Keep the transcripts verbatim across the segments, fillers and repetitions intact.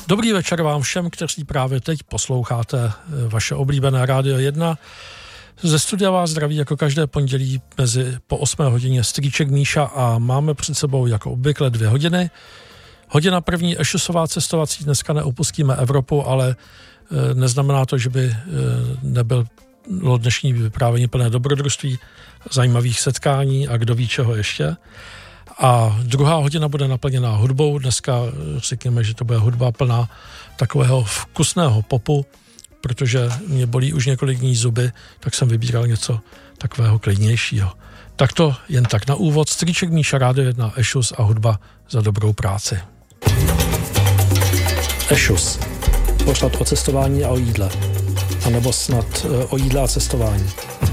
Dobrý večer vám všem, kteří právě teď posloucháte vaše oblíbené Rádio jedna. Ze studia vás zdraví jako každé pondělí mezi po osmé hodině strýček Míša a máme před sebou jako obvykle dvě hodiny. Hodina první Ešusová cestovací, dneska neopustíme Evropu, ale e, neznamená to, že by e, nebylo dnešní vyprávění plné dobrodružství, zajímavých setkání a kdo ví čeho ještě. A druhá hodina bude naplněná hudbou. Dneska řekněme, že to bude hudba plná takového vkusného popu, protože mě bolí už několik dní zuby, tak jsem vybíral něco takového klidnějšího. Tak to jen tak na úvod. Strýček Míša, Rádio jedna, Ešus a hudba za dobrou práci. Ešus. Pořad o cestování a o jídle. A nebo snad o jídle a cestování.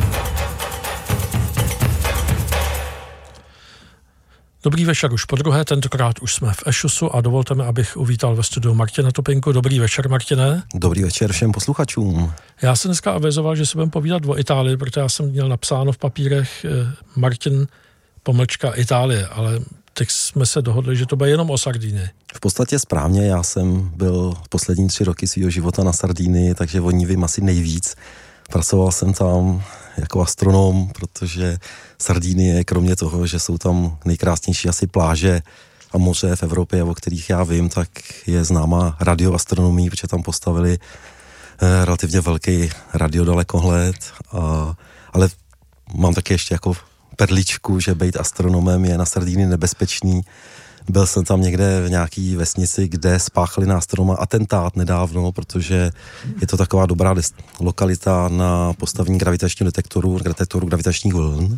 Dobrý večer už po druhé, tentokrát už jsme v Ešusu a dovolte mi, abych uvítal ve studiu Martina Topinku. Dobrý večer, Martine. Dobrý večer všem posluchačům. Já jsem dneska avizoval, že se budeme povídat o Itálii, protože já jsem měl napsáno v papírech Martin pomlčka Itálie, ale teď jsme se dohodli, že to bude jenom o Sardinii. V podstatě správně, já jsem byl poslední tři roky svého života na Sardinii, takže o ní vím asi nejvíc. Pracoval jsem tam jako astronom, protože Sardinie, kromě toho, že jsou tam nejkrásnější asi pláže a moře v Evropě, o kterých já vím, tak je známá radioastronomii, protože tam postavili eh, relativně velký radiodalekohled, a, ale mám taky ještě jako perličku, že být astronomem je na Sardinii nebezpečný. Byl jsem tam někde v nějaký vesnici, kde spáchali na astronoma atentát nedávno, protože je to taková dobrá lokalita na postavení gravitačního detektoru, detektoru gravitačních vln.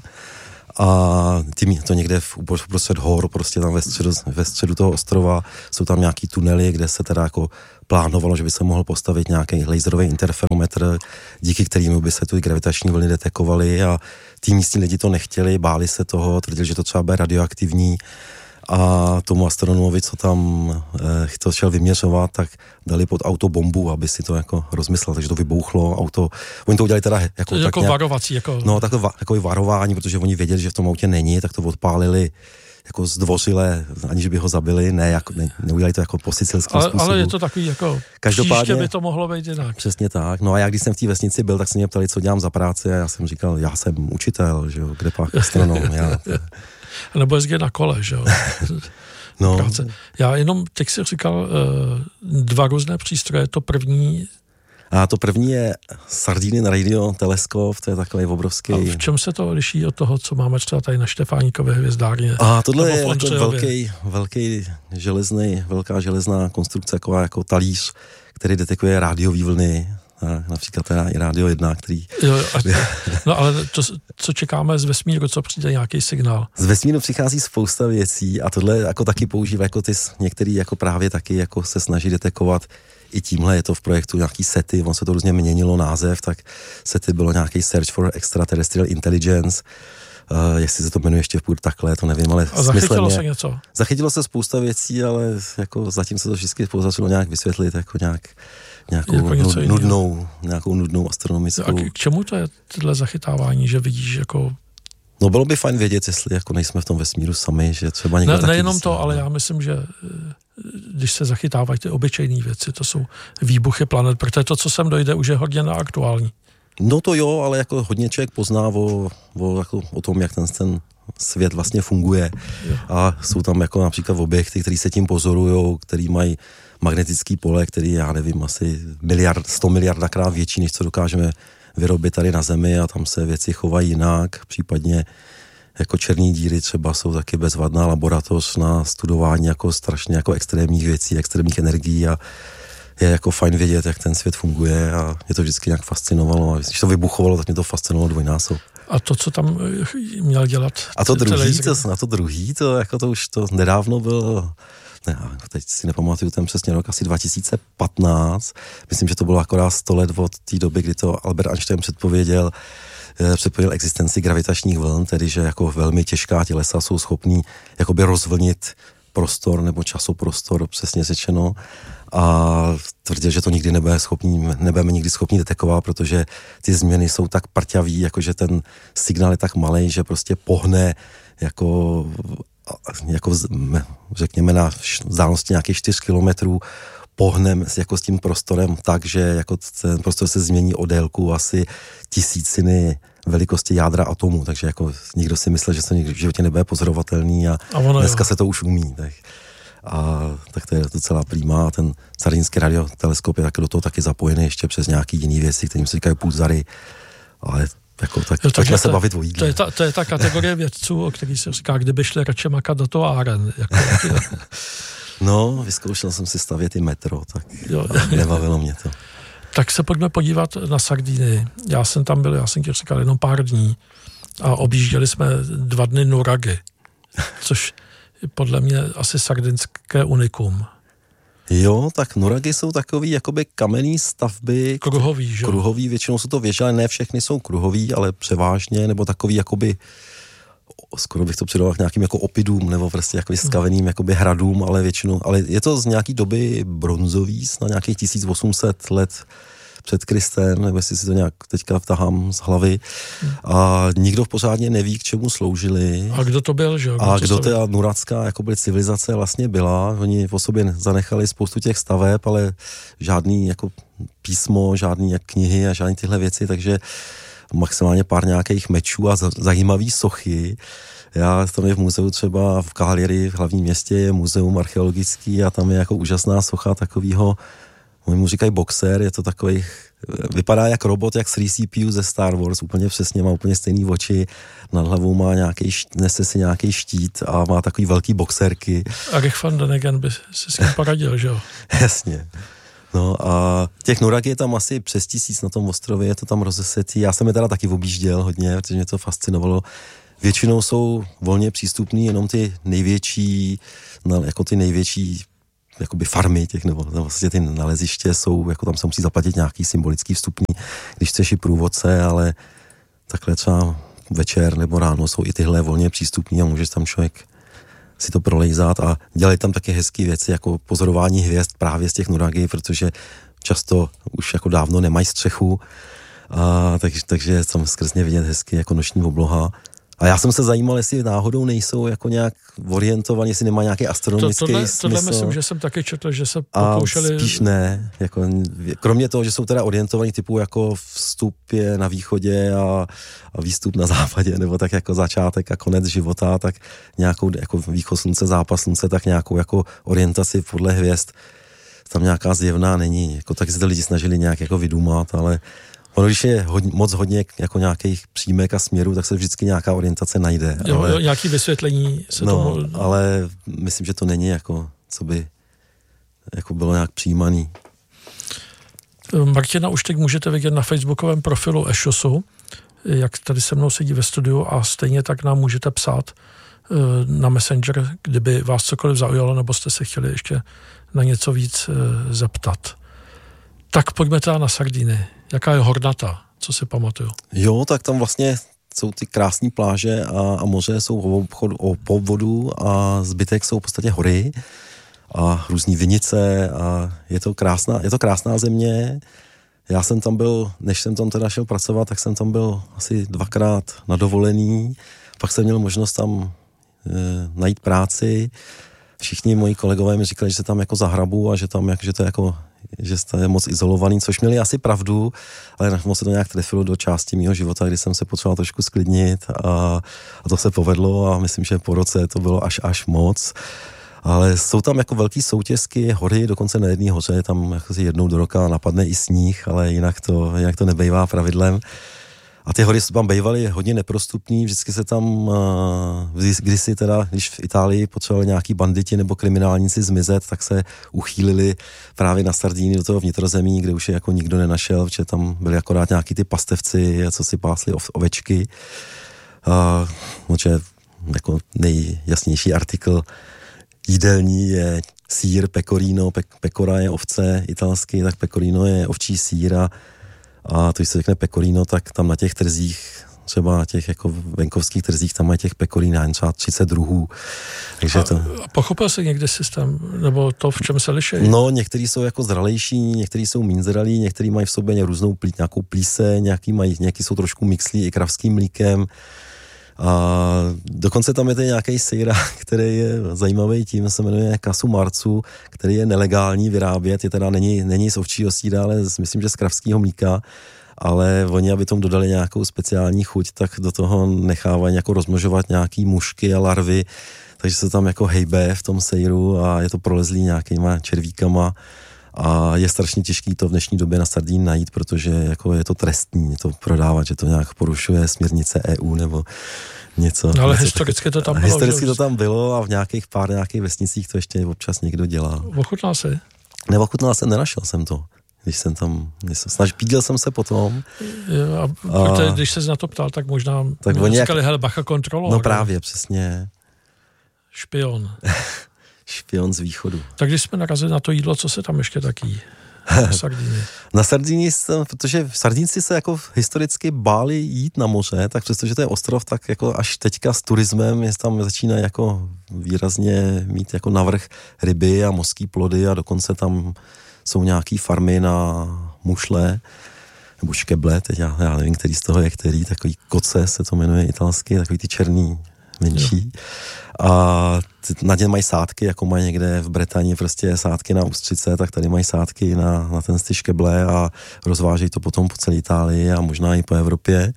A tím to někde v uprostřed hor, prostě tam ve středu, ve středu toho ostrova jsou tam nějaký tunely, kde se teda jako plánovalo, že by se mohl postavit nějaký laserový interferometr, díky kterému by se tu gravitační vlny detekovaly, a tí místní lidi to nechtěli, báli se toho, tvrdili, že to třeba bude radioaktivní. A tomu astronomovi, co tam eh, to šel vyměřovat, tak dali pod auto bombu, aby si to jako rozmyslel, takže to vybouchlo auto. Oni to udělali teda jako, to je tak jako nějak, varovací. Jako... No, takové va, varování, protože oni věděli, že v tom autě není, tak to odpálili jako zdvořile, aniž by ho zabili, ne, jako, ne neudělali to jako po sicilském ale, způsobu. Ale je to takový jako, každopádně příště by to mohlo být jinak. Přesně tak. No a já, když jsem v té vesnici byl, tak se mě ptali, co dělám za práci, a já jsem říkal, já jsem učitel, že jo, kde pak astronom, já... Nebo jezdě na kole, že jo. No. Práce. Já jenom teď si říkal dva různé přístroje. To první... A to první je Sardinian Radio teleskop, to je takový obrovský... A v čem se to liší od toho, co máme třeba tady na Štefáníkově hvězdárně? A tohle je jako velký, velký železný, velká železná konstrukce, jako, jako talíř, který detekuje rádiový vlny, a například teda i Rádio jedna, který... Jo, a, no ale to, co čekáme z vesmíru, co přijde nějaký signál? Z vesmíru přichází spousta věcí a tohle jako taky používá, jako ty některý jako právě taky jako se snaží detekovat. I tímhle je to v projektu nějaký SETI, on se to různě měnilo název, tak SETI bylo nějaký Search for Extraterrestrial Intelligence. Uh, jestli se to jmenuje ještě v takhle, to nevím, ale a zachytilo se něco? Zachytilo se spousta věcí, ale jako zatím se to vždycky podařilo nějak vysvětlit, jako nějak nějakou jako nud, nudnou, nějakou nudnou astronomickou. A k čemu to je tohle zachytávání, že vidíš jako... No bylo by fajn vědět, jestli jako nejsme v tom vesmíru sami, že třeba někdo ne, taky... Nejenom to, ale já myslím, že když se zachytávají ty obyčejné věci, to jsou výbuchy planet, protože to, co sem dojde, už je hodně neaktuální. No to jo, ale jako hodně člověk pozná o, o, jako, o tom, jak ten, ten svět vlastně funguje. Jo. A jsou tam jako například objekty, které se tím pozorujou, který mají magnetický pole, který, já nevím, asi miliard, sto miliardakrát větší, než co dokážeme vyrobit tady na Zemi, a tam se věci chovají jinak, případně jako černé díry třeba jsou taky bezvadná laboratoř na studování jako strašně jako extrémních věcí, extrémních energií, a je jako fajn vědět, jak ten svět funguje, a je to vždycky nějak fascinovalo, a když to vybuchovalo, tak mě to fascinovalo dvojnásob. A to, co tam měl dělat? A to druhý, to, na to druhý, to jako to už to nedávno bylo, ne, teď si nepamatuju ten přesně rok, asi dva tisíce patnáct, myslím, že to bylo akorát sto let od té doby, kdy to Albert Einstein předpověděl, předpověděl existenci gravitačních vln, tedy že jako velmi těžká tělesa jsou schopní jakoby rozvlnit prostor nebo časoprostor, přesně řečeno, a tvrdil, že to nikdy nebude schopný, nebudeme nikdy schopni detekovat, protože ty změny jsou tak parťavý, jakože ten signál je tak malej, že prostě pohne jako, jako řekněme na vzdálenosti nějakých čtyř kilometrů, pohnem jako s tím prostorem tak, že jako ten prostor se změní o délku asi tisíciny velikosti jádra atomu, takže jako nikdo si myslel, že to v životě nebude pozorovatelný a, a dneska jo. se to už umí. Tak. A tak to je docela prima. Ten sardinský radioteleskop je taky do toho taky zapojený ještě přes nějaký jiný věci, kterým se říkají pulzary, ale jako tak, jo, pojďme se bavit o jídle. To je, ta, to je ta kategorie vědců, o který se říká, kdyby šli radši makat do továren. Jako, no, vyzkoušel jsem si stavět i metro, tak jo. nebavilo mě to. Tak se pojďme podívat na Sardinii. Já jsem tam byl, já jsem ti říkal, jenom pár dní a objížděli jsme dva dny Nuragy, což je podle mě asi sardinské unikum. Jo, tak Nuragy jsou takový jakoby kamenný stavby. Kruhový, že? Kruhový, většinou jsou to věže, ale ne všechny jsou kruhový, ale převážně, nebo takový jakoby, skoro bych to přirovnal k nějakým jako opidům, nebo prostě jakoby skaveným jakoby hradům, ale většinou, ale je to z nějaký doby bronzový, na nějakých tisíc osm set let před Kristem, nebo jestli si to nějak teďka vtahám z hlavy. A nikdo pořádně neví, k čemu sloužili. A kdo to byl, že? Kdo a kdo ta nuracká jakoby civilizace vlastně byla. Oni po sobě zanechali spoustu těch staveb, ale žádný jako písmo, žádný jak knihy a žádný tyhle věci, takže maximálně pár nějakých mečů a zajímavý sochy. Já tam je v muzeu třeba v Cagliari, v hlavním městě, je muzeum archeologický a tam je jako úžasná socha takovýho, oni mu říkají boxer, je to takový, vypadá jak robot, jak tři C P U ze Star Wars, úplně přesně, má úplně stejný oči, nad hlavou má nějaký, nese si nějaký štít a má takový velký boxerky. A Rick van Daniken by se s tím poradil, že jo? Jasně. No a těch Nurag je tam asi přes tisíc na tom ostrově, je to tam rozesetý. Já jsem je teda taky objížděl hodně, protože mě to fascinovalo. Většinou jsou volně přístupný jenom ty největší, jako ty největší jakoby farmy těch, nebo vlastně ty naleziště jsou, jako tam se musí zaplatit nějaký symbolický vstupní, když chceš i průvodce, ale takhle třeba večer nebo ráno jsou i tyhle volně přístupní a můžeš tam člověk si to prolejzat a dělají tam taky hezké věci, jako pozorování hvězd právě z těch Nuragy, protože často už jako dávno nemají střechu, a tak, takže tam skrzně vidět hezky jako noční obloha. A já jsem se zajímal, jestli náhodou nejsou jako nějak orientovaní, jestli nemá nějaký astronomický to, tohle, smysl. Tohle myslím, že jsem taky četl, že se pokoušeli... A spíš ne. Jako, kromě toho, že jsou teda orientovaní typu jako vstup je na východě a, a výstup na západě, nebo tak jako začátek a konec života, tak nějakou jako východ slunce, západ slunce, tak nějakou jako orientaci podle hvězd tam nějaká zjevná není. Jako, tak se to lidi snažili nějak jako vydumat, ale ono, když je hodně, moc hodně jako nějakých přímek a směrů, tak se vždycky nějaká orientace najde. Jo, ale, jo, nějaký vysvětlení se no, tomu... ale myslím, že to není jako, co by jako bylo nějak přijímaný. Martina už teď můžete vidět na facebookovém profilu Ešosu, jak tady se mnou sedí ve studiu a stejně tak nám můžete psát na Messenger, kdyby vás cokoliv zaujalo, nebo jste se chtěli ještě na něco víc zeptat. Tak pojďme teda na Sardiny. Jaká je hornata? Co si pamatuju? Jo, tak tam vlastně jsou ty krásné pláže a, a moře jsou o, obchod, o povodu a zbytek jsou v podstatě hory a různý vinice a je to krásná, je to krásná země. Já jsem tam byl, než jsem tam teda šel pracovat, tak jsem tam byl asi dvakrát na dovolený. Pak jsem měl možnost tam e, najít práci. Všichni moji kolegové mi říkali, že se tam jako zahrabu a že tam jak, že to je jako že to je moc izolovaný, což měli asi pravdu, ale moc se to nějak trefilo do části mýho života, kdy jsem se potřeboval trošku sklidnit a, a to se povedlo a myslím, že po roce to bylo až až moc. Ale jsou tam jako velký soutězky, hory, dokonce na jedné hoře, tam jako si jednou do roka napadne i sníh, ale jinak to, jinak to nebejvá pravidlem. A ty hory tam bývaly hodně neprostupný, vždycky se tam, kdysi teda, když v Itálii potřebovali nějaký banditi nebo kriminálníci zmizet, tak se uchýlili právě na Sardíny do toho vnitrozemí, kde už je jako nikdo nenašel, protože tam byli akorát nějaký ty pastevci, co si pásli ovečky. A, protože jako nejjasnější artikl jídelní je sýr, pecorino, pe, pecora je ovce italský, tak pecorino je ovčí sýr a A to, když se řekne pecorino, tak tam na těch trzích, třeba na těch jako venkovských trzích, tam mají těch pecorín třeba třicet druhů. Takže a, to... a pochopil jsi někdy systém, nebo to, v čem se liší? No, některý jsou jako zralejší, některý jsou míň zralí, některý mají v sobě různou plí, nějakou plíse, nějaký, mají, nějaký jsou trošku mixlí i kravským mlíkem. A dokonce tam je ten nějaký sejra, který je zajímavý tím, se jmenuje Kasu Marcu, který je nelegální vyrábět, je teda není, není z ovčího síra, ale myslím, že z kravského mlíka, ale oni, aby tomu dodali nějakou speciální chuť, tak do toho nechávají jako rozmnožovat nějaký mušky a larvy, takže se tam jako hejbe v tom sejru a je to prolezlý nějakýma červíkama a je strašně těžký to v dnešní době na Sardín najít, protože jako je to trestní to prodávat, že to nějak porušuje směrnice E U nebo něco. No, ale něco historicky tak, to tam bylo. Historicky to tam bylo a v nějakých pár nějakých vesnicích to ještě občas někdo dělá. Ochutnal jsi? Neochutnal jsem, nenašel jsem to. Když jsem tam, snaž, píděl jsem se potom. Jo, a, a protože, když se na to ptal, tak možná tak oni říkali, jak, hele, bacha, kontrolor. No právě, přesně. Špion. Špion z východu. Tak když jsme narazili na to jídlo, co se tam ještě taky na Sardinii? Na Sardinii, protože Sardinci se jako historicky báli jít na moře, tak přestože to je ostrov, tak jako až teďka s turismem je tam začíná jako výrazně mít jako navrch ryby a mořský plody a dokonce tam jsou nějaký farmy na mušle, nebo škeble, teď já, já nevím, který z toho je který, takový koce se to jmenuje italsky, takový ty černý, menší. Jo. A na ně mají sádky, jako mají někde v Bretani prostě sádky na ústřice, tak tady mají sádky na, na ten ty škeble a rozvážejí to potom po celé Itálii a možná i po Evropě.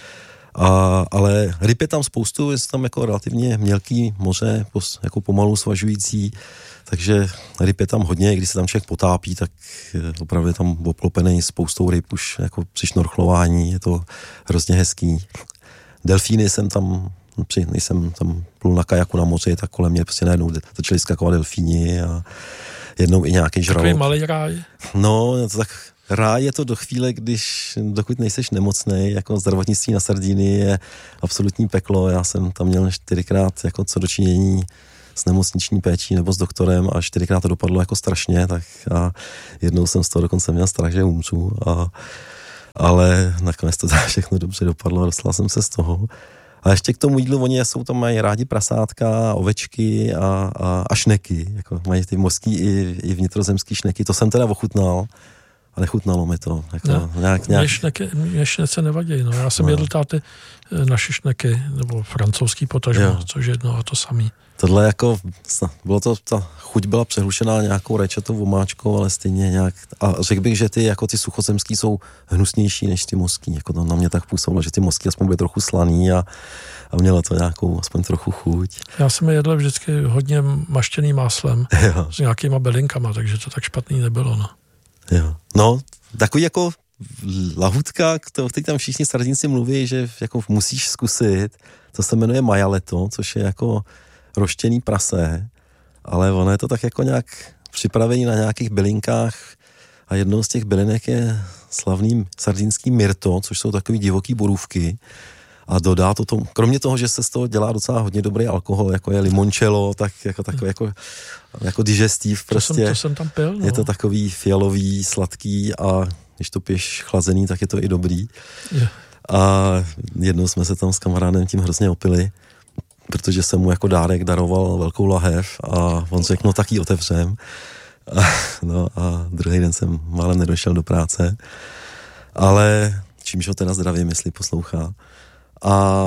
A, ale ryb je tam spoustu, je tam jako relativně mělký moře, pos, jako pomalu svažující, takže ryb je tam hodně, když se tam člověk potápí, tak opravdu je tam obklopený spoustou ryb už jako při šnorchlování, je to hrozně hezký. Delfíny jsem tam, při, když jsem tam plul na kajaku na moři, tak kolem mě prostě najednou začali skakovat delfíni a jednou i nějaký žralok. Takový malý ráj? No, to tak ráj je to do chvíle, když, dokud nejseš nemocnej, jako zdravotnictví na Sardinii je absolutní peklo, já jsem tam měl čtyřikrát jako co dočinění s nemocniční péčí nebo s doktorem a čtyřikrát to dopadlo jako strašně, tak a jednou jsem z toho dokonce měl strach, že umřu, a, ale nakonec to všechno dobře dopadlo a dostal jsem se z toho. A ještě k tomu jídlu, oni jsou tam, mají rádi prasátka, ovečky a, a, a šneky, jako mají ty mořský i, i vnitrozemský šneky, to jsem teda ochutnal. A nechutnalo mi to. Jako no, nějak, nějak... Mě, šneky, mě šnece nevadí. No. Já jsem no. jedl táty naše šneky, nebo francouzský potažmo, což je jedno a to samý. Tohle jako, bylo to, ta chuť byla přehlušená nějakou rajčatou omáčkou, ale stejně nějak, a řekl bych, že ty jako ty suchozemský jsou hnusnější než ty mořský, jako to na mě tak působilo, že ty mořský aspoň byly trochu slaný a, a mělo to nějakou aspoň trochu chuť. Já jsem je jedl vždycky hodně maštěný máslem, jo. S nějakýma bylinkama, takže to tak špatný nebylo, no. Jo. No, takový jako lahutka, o který tam všichni Sardinci mluví, že jako musíš zkusit, to se jmenuje majaleto, což je jako roštěný prase, ale ono je to tak jako nějak připravený na nějakých bylinkách a jednou z těch bylinek je slavný sardínský mirto, což jsou takový divoký borůvky a dodá to tomu, kromě toho, že se z toho dělá docela hodně dobrý alkohol, jako je limoncello, tak jako takový jako, jako digestiv prostě. To jsem, to jsem tam pil, no. Je to takový fialový, sladký a když to piješ chlazený, tak je to i dobrý. Je. A jednou jsme se tam s kamarádem tím hrozně opili, protože jsem mu jako dárek daroval velkou lahev a on řekl, no tak ji otevřem. A, no a druhý den jsem málem nedošel do práce, ale čímž ho teda zdravím, jestli poslouchá. A,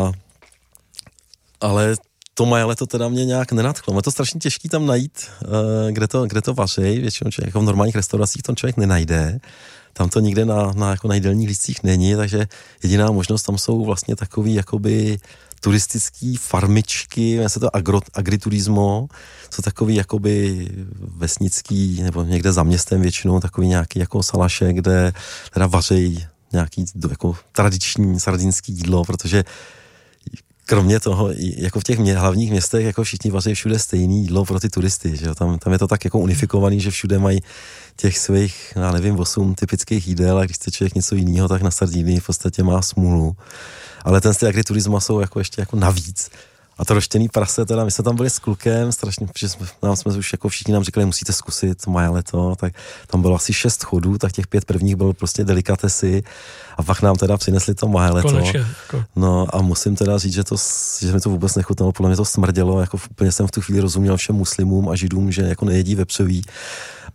ale to majale to teda mě nějak nenadchlo. Je to strašně těžký tam najít, kde to, kde to vaří. Většinou člověk, jako v normálních restauracích to člověk nenajde. Tam to nikde na, na, jako na jídelních lístcích není, takže jediná možnost tam jsou vlastně takový jakoby turistický farmičky, jmenuje se to agro, agriturismo, jsou takový jakoby vesnický, nebo někde za městem většinou, takový nějaký jako salaše, kde teda vařejí nějaký jako tradiční sardinský jídlo, protože kromě toho, jako v těch mě, hlavních městech, jako všichni vaří všude stejný jídlo pro ty turisty, že jo? Tam, tam je to tak jako unifikovaný, že všude mají těch svých, já nevím, osm typických jídel a když chce člověk něco jiného, tak na Sardinii v podstatě má smůlu. Ale ten styl agriturisma jsou jako ještě jako navíc. A to roštěný prase, teda my jsme tam byli s klukem, strašně, protože jsme, nám jsme už jako všichni nám říkali, musíte zkusit majaleto, tak tam bylo asi šest chodů, tak těch pět prvních bylo prostě delikatesy a pak nám teda přinesli to majaleto. Konečně, jako. No a musím teda říct, že, to, že mi to vůbec nechutnalo, podle mě to smrdělo, jako úplně jsem v tu chvíli rozuměl všem muslimům a židům, že jako nejedí vepřový.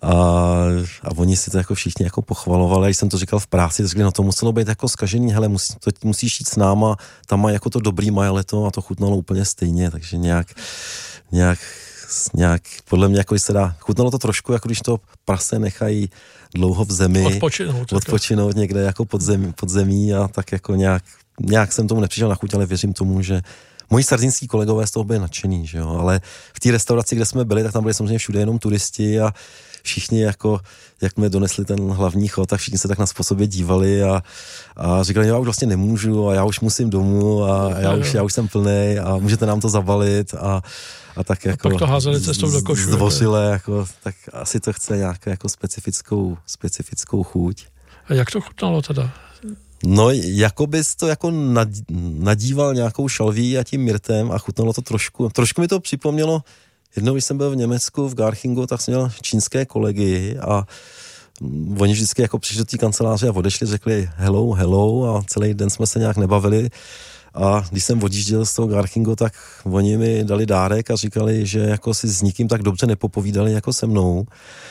A, a oni si to jako všichni jako pochvalovali, když jsem to říkal v práci, tak řekli, no to muselo být jako zkažený, hele, musí, to musíš jít s náma, tam má jako to dobrý majaleto a to chutnalo úplně stejně, takže nějak, nějak, nějak podle mě jako se dá, chutnalo to trošku, jako když to prase nechají dlouho v zemi, odpočinout, odpočinout někde jako pod zemí, pod zemí a tak jako nějak, nějak jsem tomu nepřišel na chuť, ale věřím tomu, že moji sardinský kolegové z toho byli nadšený, že jo, ale v té restauraci, kde jsme byli, tak tam byli samozřejmě všude jenom turisti a všichni jako, jak jsme donesli ten hlavní chod, tak všichni se tak na po sobě dívali a, a říkali, já už vlastně nemůžu a já už musím domů a, a já, už, já už jsem plnej a můžete nám to zabalit a, a tak jako... A pak to házeli cestou do košu. Zdvořile, jako, tak asi to chce nějakou jako specifickou, specifickou chuť. A jak to chutnalo teda? No, jako bys to jako nadíval nějakou šalví a tím myrtem a chutnalo to trošku, trošku mi to připomnělo, jednou, když jsem byl v Německu, v Garchingu, tak jsem měl čínské kolegy a oni vždycky jako přišli do té kanceláře a odešli, řekli hello, hello a celý den jsme se nějak nebavili. A když jsem odjížděl z toho Garchingu, tak oni mi dali dárek a říkali, že jako si s nikým tak dobře nepopovídali jako se mnou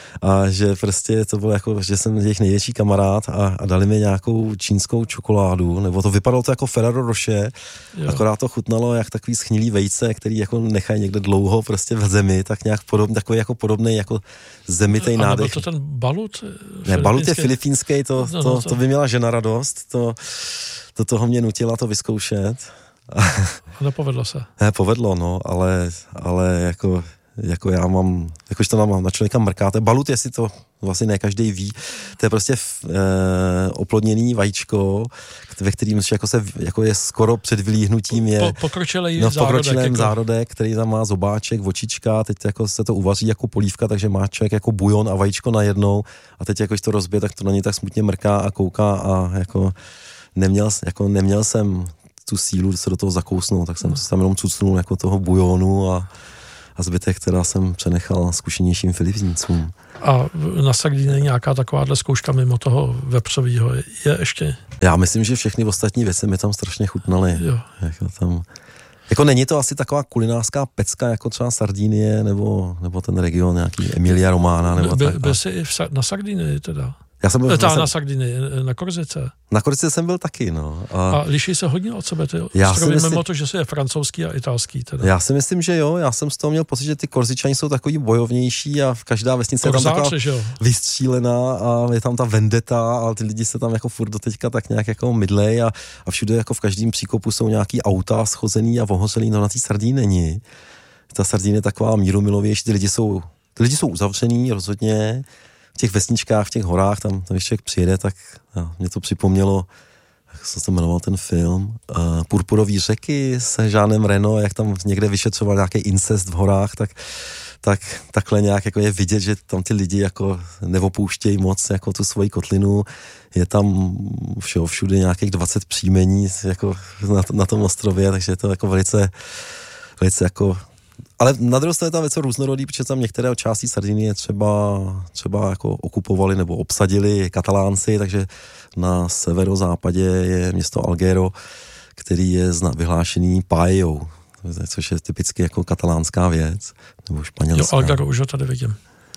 a že prostě to bylo jako, že jsem jejich největší kamarád a, a dali mi nějakou čínskou čokoládu, nebo to vypadalo to jako Ferrero Rocher, jo. Akorát to chutnalo jak takový schnilý vejce, který jako nechají někde dlouho prostě v zemi, tak nějak podobný, takový jako podobný jako zemitej nádech. A to ten balut? Ne, balut je filipínský, to, to, to, to by měla žena radost, to do toho mě nutila to vyzkoušet. A nepovedlo se? Ne, povedlo, no, ale, ale jako, jako já mám, jakož to mám na člověka mrkáte. Balut, jestli to vlastně ne každý ví, to je prostě e, oplodněný vajíčko, ve kterým jako, se, jako je skoro před vylíhnutím je po, pokročilý no, zárodek, pokročilém jako... zárodek, který tam má zobáček, očička, teď jako se to uvaří jako polívka, takže má člověk jako bujon a vajíčko najednou a teď jako, když to rozbije, tak to na něj tak smutně mrká a kouká a jako Neměl, jako neměl jsem tu sílu se do toho zakousnout, tak jsem se tam jenom cucnul jako toho bujonu a, a zbytek teda jsem přenechal zkušenějším Filipíncům. A na Sardinii nějaká takováhle zkouška mimo toho vepřovýho je ještě? Já myslím, že všechny ostatní věci mi tam strašně chutnaly. Jo. Jako tam, jako není to asi taková kulinářská pecka, jako třeba Sardinie, nebo, nebo ten region nějaký Emilia Romagna, nebo By, tak. Byl jsi i v, na Sardinii teda? Já jsem byl Ta, jsem, na Sardinii, na Korzice. Na Korzice jsem byl taky, no. A, a liší se hodně od sebe ty ostrovy, myslím, mimo to, že se je francouzský a italský teda. Já si myslím, že jo, já jsem z toho měl pocit, že ty Korzičani jsou takový bojovnější a v každá vesnice je tam taková vystřílená a je tam ta vendeta a ty lidi se tam jako furt doteďka tak nějak jako mydlej a, a všude jako v každém příkopu jsou nějaký auta schozený a ohořelý, no na té Sardinii není. Ta Sardinie je taková mírumilovější, ty lidi jsou, ty lidi jsou uzavřený rozhodně. V těch vesničkách, v těch horách, tam, tam když člověk přijede, tak no, mě to připomnělo, jak se to jmenoval ten film, uh, Purpurový řeky se Jeanem Reno, jak tam někde vyšetřoval nějaký incest v horách, tak, tak takhle nějak jako je vidět, že tam ty lidi jako neopouštějí moc jako tu svoji kotlinu, je tam všeho, všude nějakých dvacet příjmení jako na, na tom ostrově, takže je to jako velice, velice jako. Ale na druhou stranu je tam něco různorodý, protože tam některé části Sardinie třeba, třeba jako okupovali nebo obsadili Katalánci, takže na severozápadě je město Alghero, který je vyhlášený paellou, což je typicky jako katalánská věc, nebo španělská. Jo, Alghero, už ho tady vidím.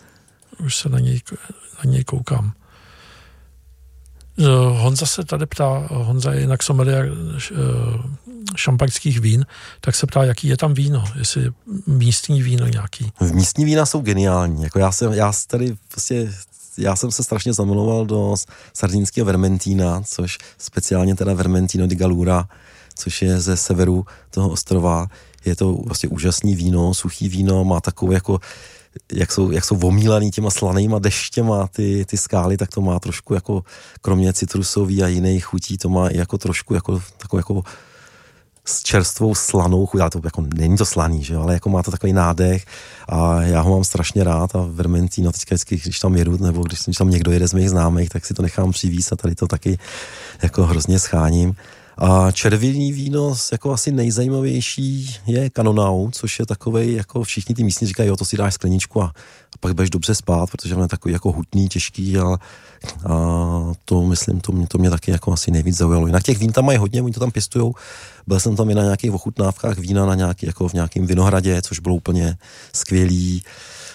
Už se na něj, na něj koukám. Honza se tady ptá, Honza je jinak sommelier šampaňských vín, tak se ptá, jaký je tam víno, jestli místní víno nějaký. Místní vína jsou geniální, jako já jsem, já tady prostě, já jsem se strašně zamiloval do sardínského Vermentina, což speciálně teda Vermentino di Gallura, což je ze severu toho ostrova, je to vlastně úžasný víno, suchý víno, má takovou jako jak jsou, jak jsou omílaný těma slanýma deštěma ty, ty skály, tak to má trošku jako, kromě citrusový a jiných chutí, to má i jako trošku jako, takovou jako s čerstvou slanou chuť, ale to jako není to slaný, že jo, ale jako má to takový nádech a já ho mám strašně rád a Vermentino teďka vždycky, když tam jedu, nebo když, když tam někdo jede z mých známých, tak si to nechám přivízt a tady to taky jako hrozně scháním. A červený víno jako asi nejzajímavější je Canonau, což je takovej, jako všichni ty místní říkají, jo, to si dáš skleničku a, a pak budeš dobře spát, protože on je takový jako hutný, těžký a, a to myslím, to mě, to mě taky jako asi nejvíc zaujalo. Jinak těch vín tam mají hodně, oni to tam pěstujou. Byl jsem tam i na nějakých ochutnávkách vína na nějaký, jako v nějakém vinohradě, což bylo úplně skvělý.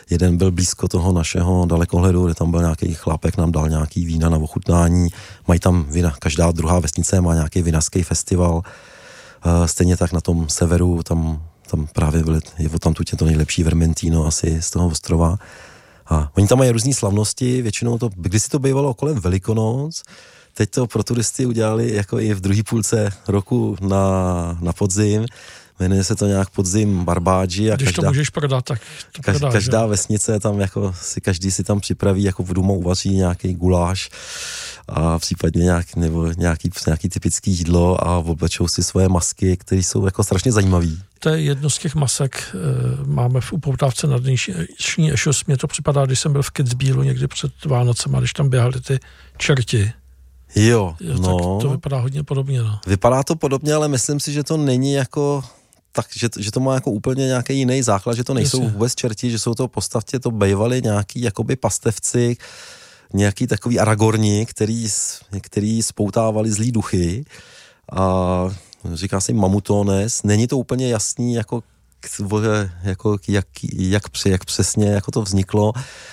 jeden byl blízko toho našeho dalekohledu, kde tam byl nějaký chlapek, nám dal nějaký vína na ochutnání, mají tam vína, každá druhá vesnice má nějaký vinařský festival, stejně tak na tom severu, tam, tam právě byly, je tam tu to nejlepší Vermentino asi z toho ostrova. A oni tam mají různý slavnosti, většinou to, kdysi to bývalo kolem Velikonoc, teď to pro turisty udělali jako i v druhé půlce roku na, na podzim. Jmenuje se to nějak podzim Barbádži. A když každá, to můžeš prodat, tak to kaž, prodáš, každá jo? vesnice tam jako si, každý si tam připraví, jako v doma uvaří nějaký guláš a případně nějak, nebo nějaký, nějaký typický jídlo a oblečou si svoje masky, které jsou jako strašně zajímavý. To je jedno z těch masek, e, máme v upoutávce na dnešní Ešus. Mně to připadá, když jsem byl v Kitzbühelu někdy před Vánocema, když tam běhali ty čerti. Jo, jo no. Tak to vypadá hodně podobně, no. Vypadá to podobně, ale myslím si, že to není jako tak, že, že to má jako úplně nějaký jiný základ, že to nejsou Jasně. vůbec čerti, že jsou to postavtě, to bývali nějaký jakoby pastevci, nějaký takový aragorni, který, který spoutávali zlý duchy a říká se jim mamutones. Není to úplně jasný, jako, jako jak, jak, jak přesně jako to vzniklo,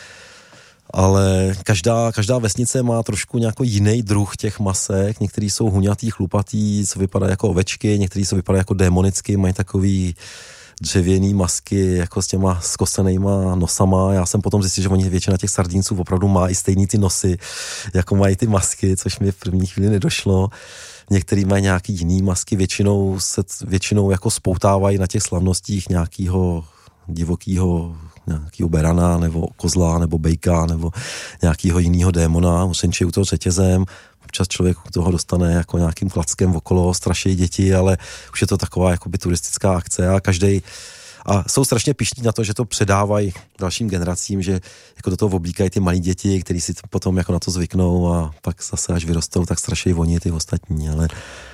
ale každá, každá vesnice má trošku nějaký jiný druh těch masek. Některý jsou huňatý, chlupatý, co vypadá jako ovečky, některý co vypadá jako démonicky, mají takový dřevěný masky jako s těma zkosenejma nosama. Já jsem potom zjistil, že oni většina těch sardínců opravdu má i stejný ty nosy, jako mají ty masky, což mi v první chvíli nedošlo. Některý mají nějaký jiný masky, většinou se většinou jako spoutávají na těch slavnostích nějakýho divokýho nějakýho berana, nebo kozla, nebo bejka, nebo nějakýho jinýho démona, osenčí u toho řetězem. Občas člověk toho dostane jako nějakým klackem okolo, straší děti, ale už je to taková jakoby turistická akce a každej a jsou strašně pyšní na to, že to předávají dalším generacím, že jako do toho oblíkají ty malí děti, kteří si potom jako na to zvyknou a pak zase až vyrostou, tak straší oni ty ostatní, ale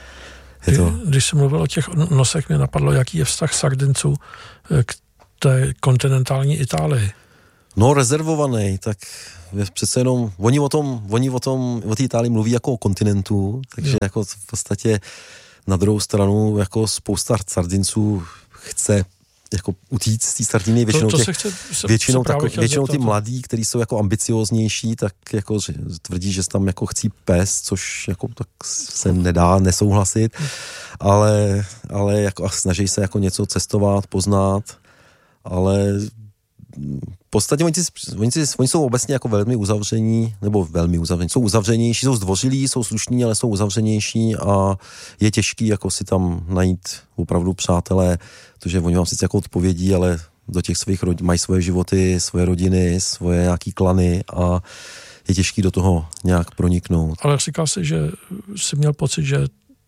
je to... Když jsem mluvil o těch nosech, mě napadlo, jaký je vztah Sardinců k té kontinentální Itálii. No, rezervovaný, tak přece jenom, oni o tom, oni o tom, o té Itálii mluví jako o kontinentu, takže jo. Jako v podstatě na druhou stranu jako spousta Sardinců chce jako utíct z té Sardiny, většinou, to, to těch, chce, se, většinou, se tako, většinou ty to. mladí, kteří jsou jako ambicioznější, tak jako tvrdí, že se tam jako chcí pes, což jako tak se nedá nesouhlasit, hmm. ale, ale jako snaží se jako něco cestovat, poznat, ale v podstatě oni, oni, oni jsou obecně jako velmi uzavření, nebo velmi uzavření, jsou uzavřenější, jsou zdvořilí, jsou slušní, ale jsou uzavřenější a je těžký jako si tam najít opravdu přátelé, protože oni vám sice jako odpovědí, ale do těch svých rodin mají svoje životy, svoje rodiny, svoje nějaký klany a je těžký do toho nějak proniknout. Ale říkal jsi, že jsi měl pocit, že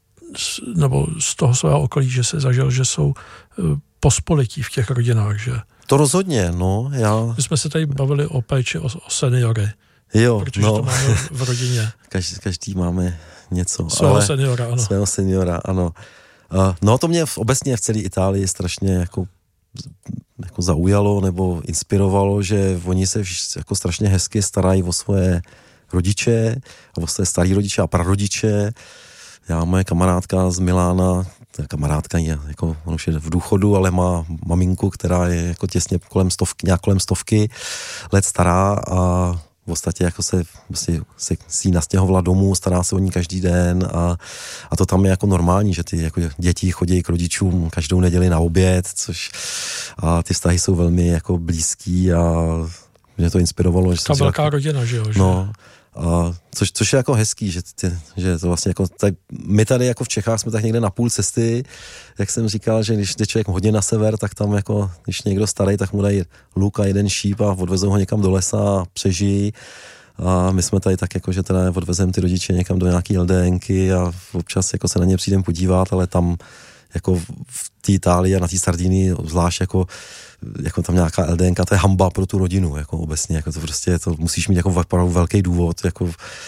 nebo z toho svého okolí, že jsi zažil, že jsou pospolití v těch rodinách, že? To rozhodně, no. Já... My jsme se tady bavili o péči o, o seniory. Jo, protože no. to máme v rodině. Každý, každý máme něco. Svého ale... seniora, ano. Svého seniora, ano. Uh, no to mě v, obecně v celé Itálii strašně jako, jako zaujalo nebo inspirovalo, že oni se vž, jako strašně hezky starají o svoje rodiče, o své starý rodiče a prarodiče. Já, moje kamarádka z Milána, kamarádka je, jako, on už je v důchodu, ale má maminku, která je jako těsně kolem stovky, nějak kolem stovky let stará a v podstatě jako se, se, se si nastěhovala domů, stará se o ní každý den a, a to tam je jako normální, že ty jako děti chodí k rodičům každou neděli na oběd, což a ty vztahy jsou velmi jako blízký a mě to inspirovalo. Že ta velká jako, rodina, že jo? Že? No, a což, což je jako hezký, že, ty, že to vlastně jako, tak my tady jako v Čechách jsme tak někde na půl cesty, jak jsem říkal, že když jde člověk hodně na sever, tak tam jako, když někdo starý, tak mu dají luk a jeden šíp a odvezou ho někam do lesa a přežijí. A my jsme tady tak jako, že teda odvezeme ty rodiče někam do nějaký LDNky a občas jako se na ně přijdeme podívat, ale tam jako v té Itálii a na té Sardinii zvlášť jako jako tam nějaká LDNka, to je hanba pro tu rodinu, jako obecně, jako to prostě, to musíš mít jako opravdu velký důvod, jako, uh,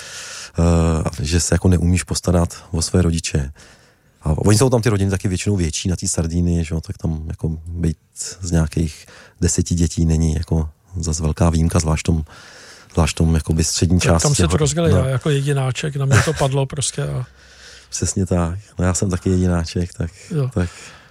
že se jako neumíš postarat o své rodiče. A oni jsou tam ty rodiny taky většinou větší na té Sardinii, že jo, tak tam jako být z nějakých deseti dětí není jako zase velká výjimka, zvlášť tom, zvlášť tom jakoby střední části. Tam se to rozdělí, no. Já jako jedináček, na mě to padlo prostě. A... Přesně tak, no já jsem taky jedináček, tak... tak...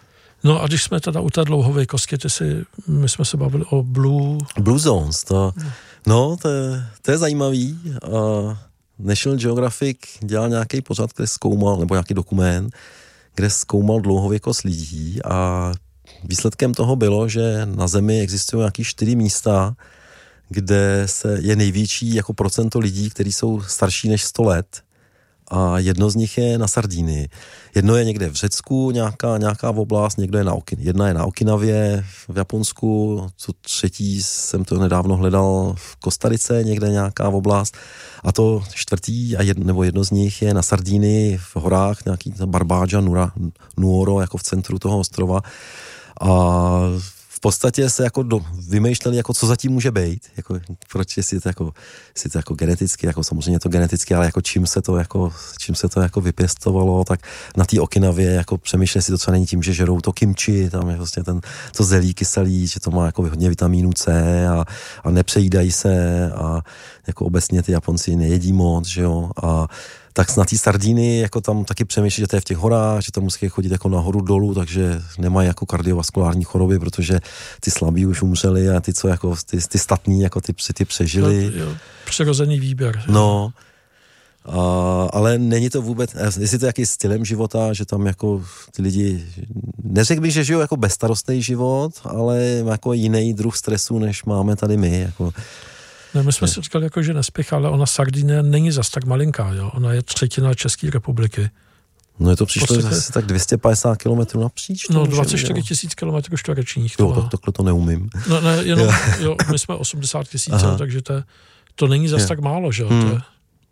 No a když jsme teda u té dlouhověkosti, ty si, my jsme se bavili o Blue... Blue Zones, to, no, to, to je zajímavý. Uh, National Geographic dělal nějaký pořad, kde zkoumal, nebo nějaký dokument, kde zkoumal dlouhověkost lidí a výsledkem toho bylo, že na Zemi existují nějaký čtyři místa, kde se je největší jako procento lidí, kteří jsou starší než sto let. A jedno z nich je na Sardínii. Jedno je někde v Řecku, nějaká, nějaká oblast, někdo je na Okin. Jedna je na Okinavě v Japonsku, co třetí jsem to nedávno hledal v Kostarice, někde nějaká oblast. A to čtvrtý, a jedno, nebo jedno z nich je na Sardínii v horách, nějaký Barbáža, Nura, Nuoro, jako v centru toho ostrova. A v podstatě se jako do, vymýšleli, jako co zatím může být, jako proč jestli to jako, jestli to jako geneticky, jako samozřejmě to geneticky, ale jako čím se to jako, čím se to jako vypěstovalo, tak na té Okinavě jako přemýšleli si to, co není tím, že žerou to kimchi, tam je vlastně ten, to zelí kyselý, že to má jako hodně vitamínu C a, a nepřejídají se a jako obecně ty Japonci nejedí moc, že jo, a tak na té Sardíny jako tam taky přemýšlí, že to je v těch horách, že tam musí chodit jako nahoru dolů, takže nemají jako kardiovaskulární choroby, protože ty slabí už umřeli a ty, co jako ty, ty statní, jako ty, ty přežili. No, jo, přirozený výběr. No, a, ale není to vůbec, jestli to je jaký stylem života, že tam jako ty lidi, neřekl bych, že žijou jako bezstarostný život, ale jako jiný druh stresu, než máme tady my, jako. Ne, my jsme si říkali, jako, že nespěchá, ale ona Sardinie není zas tak malinká, jo? Ona je třetina České republiky. No je to přišlo podstatě... asi tak dvě stě padesát kilometrů napříč. No dvacet čtyři tisíc kilometrů čtverečních. Jo, tak takhle to neumím. No ne, jenom, jo, my jsme osmdesát tisíc, takže to, to není zas je. tak málo, že jo? Hmm. To je...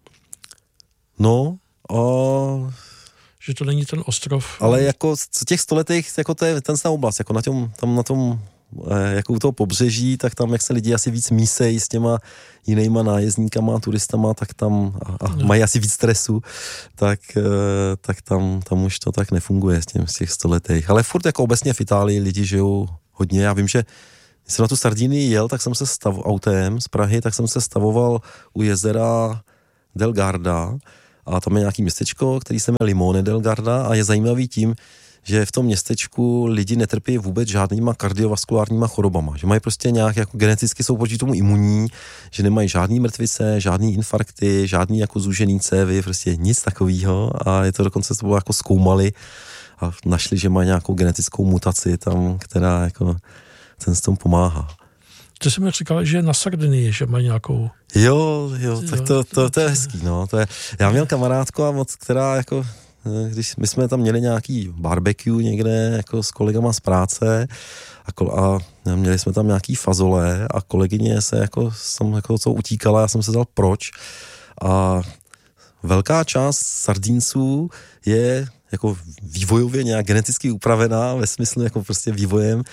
No, a... že to není ten ostrov. Ale jako z těch stoletých, jako to je ten samá oblast, jako na tom, tam na tom jako u toho pobřeží, tak tam, jak se lidi asi víc mísejí s těma jinýma nájezdníkama, turistama, tak tam a, a no. mají asi víc stresu, tak, tak tam, tam už to tak nefunguje s, tím, z těch stoletých. Ale furt jako obecně v Itálii lidi žijou hodně. Já vím, že když jsem na tu Sardinii jel, tak jsem se stav autem z Prahy, tak jsem se stavoval u jezera Del Garda a tam je nějaký městečko, který se jmenuje Limone del Garda a je zajímavý tím, že v tom městečku lidi netrpí vůbec žádnýma kardiovaskulárníma chorobama, že mají prostě nějak jako geneticky jsou proti tomu imunní, že nemají žádný mrtvice, žádný infarkty, žádný jako zúžený cévy, prostě nic takového a je to dokonce to bylo jako zkoumali a našli, že mají nějakou genetickou mutaci tam, která jako ten s tom pomáhá. Ty jsi mi říkal, že na Sardinii, že mají nějakou... Jo, jo, tak to, to, to je hezký, no. To je, já měl kamarádku, která jako, když my jsme tam měli nějaký barbecue někde jako s kolegama z práce a, kol, a měli jsme tam nějaký fazole a kolegyně se jako, jsem jako co utíkala, já jsem se dal proč a velká část Sardínců je jako vývojově nějak geneticky upravená ve smyslu jako prostě vývojem,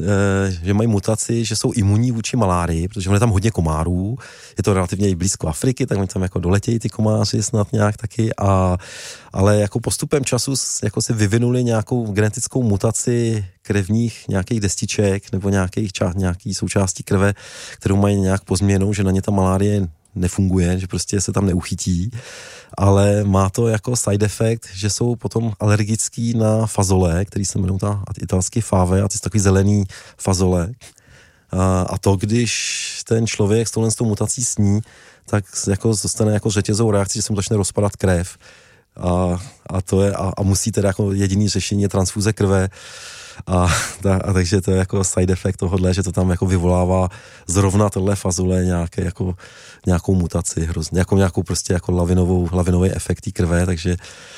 že mají mutaci, že jsou imunní vůči malárii, protože on je tam hodně komárů, je to relativně i blízko Afriky, tak oni tam jako doletějí ty komáři snad nějak taky, a, ale jako postupem času jako si vyvinuli nějakou genetickou mutaci krevních nějakých destiček nebo nějakých část, nějaký součástí krve, kterou mají nějak pozměnou, že na ně ta malárie nefunguje, že prostě se tam neuchytí, ale má to jako side effect, že jsou potom alergický na fazole, který se jmenují ta italský fave, a ty jsou takový zelený fazole. A, a to, když ten člověk s touhle s tou mutací sní, tak jako dostane jako řetězou reakci, že se mu začne rozpadat krev. A, a to je, a, a musí teda jako jediný řešení je transfuze krve. A, a, a takže to je jako side effect tohodle, že to tam jako vyvolává zrovna tohle fazole nějaké jako nějakou mutaci hrozně, jako nějakou prostě jako lavinovou, lavinový efekt té krve, takže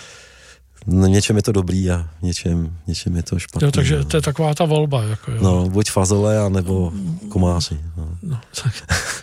no, něčem je to dobrý a něčem, něčem je to špatný. Jo, takže no. To je taková ta volba. Jako, jo. No, buď fazole, anebo komáři. No. No, tak.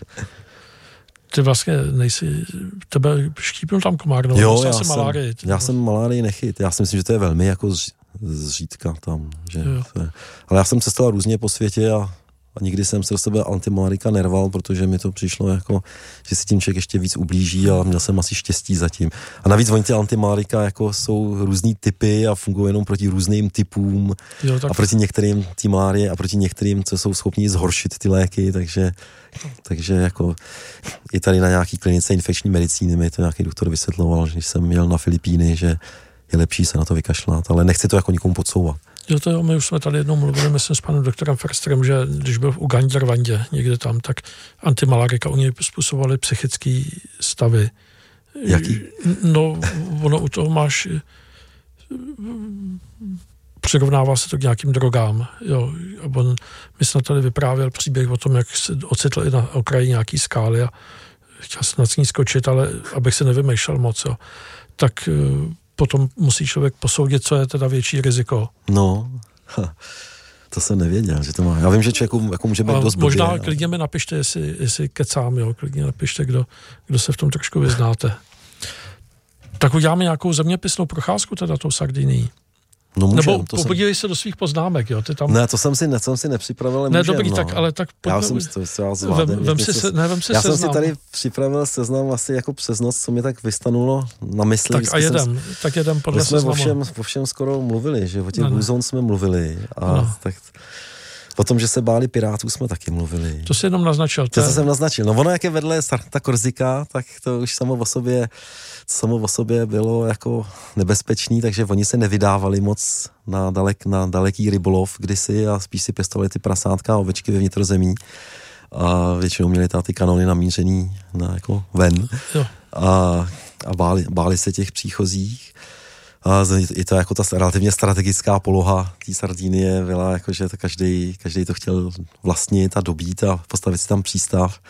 Ty vlastně nejsi, tebe štípnul tam komár, no, jo, já jsem, malárii, já jsem malárii nechyt, já si myslím, že to je velmi jako zřídka tam, že je, ale já jsem cestoval různě po světě a, a nikdy jsem se do sebe antimalárika nerval, protože mi to přišlo jako, že si tím člověk ještě víc ublíží, ale měl jsem asi štěstí zatím. A navíc oni ty antimalárika jako jsou různý typy a fungují jenom proti různým typům jo, tak... a proti některým ty malárie a proti některým, co jsou schopní zhoršit ty léky, takže takže jako i tady na nějaký klinice infekční medicíny mi to nějaký doktor vysvětloval, že když jsem jel na Filipíny, že je lepší se na to vykašlat, ale nechci to jako nikomu podsouvat. Jo, to jo, my už jsme tady jednou mluvili, myslím, s panem doktorem Fersterem, že když byl v Ugandarwandě někde tam, tak antimalarika u něj způsobovaly psychické stavy. Jaký? No, ono u toho máš... Přirovnává se to k nějakým drogám. Jo. A on, my jsme tady vyprávěl příběh o tom, jak se ocitl i na okraji nějaký skály a chtěl se nad ní skočit, ale abych se nevymýšlel moc, jo. Tak potom musí člověk posoudit, co je teda větší riziko. No, ha, to jsem nevěděl, že to má. Já vím, že člověku jako může být dost možná blbě, klidně mi napište, jestli, jestli kecám, jo, klidně napište, kdo, kdo se v tom trošku vyznáte. Tak uděláme nějakou zeměpisnou procházku teda tou Sardinií. No můžem, Nebo podívej jsem... se do svých poznámek, jo, ty tam... Ne, to jsem si, ne, jsem si nepřipravil, ale ne, můžem, dobrý, no. tak, ale tak... Pojďme... Já jsem to, to já zvládem. Vem, vem si, se, ne, vem si já seznam. jsem si tady připravil seznam asi jako přes noc, co mi tak vystanulo na mysli. Tak a jedem, jsem, tak jedem podle seznamu. My jsme o všem, o všem skoro mluvili, že o těch Blue Zone jsme mluvili a no. tak... O tom, že se báli pirátů, jsme taky mluvili. To jsi jenom naznačil. To, to jsem naznačil. No ono, jak je vedle ta Korzika, tak to už samo o sobě, samo o sobě bylo jako nebezpečný, takže oni se nevydávali moc na, dalek, na daleký rybolov kdysi a spíš si pěstovali ty prasátka a ovečky ve vnitrozemí. A většinou měli ty kanony namířený na jako ven. Jo. A, a báli, báli se těch příchozích. A je to jako ta relativně strategická poloha té Sardinie byla, jako že to každý, každý to chtěl vlastnit a dobít a postavit si tam přístav,